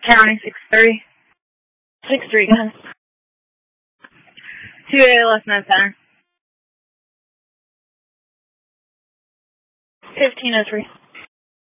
County, 6-3. 6-3, go ahead. 2A left nose center. 1503.